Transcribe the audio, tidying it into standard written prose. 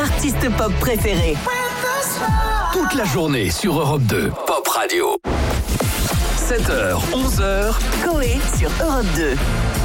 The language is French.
artistes pop préférés. Toute la journée sur Europe 2, Pop Radio. 7h, 11h. Coé sur Europe 2.